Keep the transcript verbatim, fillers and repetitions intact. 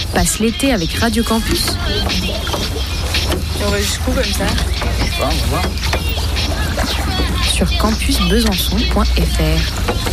passe l'été avec Radio Campus. Et on va jusqu'où comme ça? On va voir. Sur campus besançon point f r.